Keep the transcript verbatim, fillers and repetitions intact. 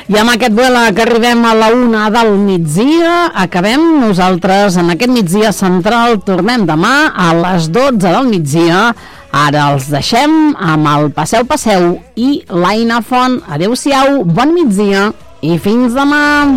I amb aquest vuela que arribem a la una del migdia, acabem nosaltres en aquest migdia central. Tornem demà a les dotze del migdia. Ara els deixem amb el Passeu Passeu i l'Aina Font. Adéu-siau, bon migdia i fins demà.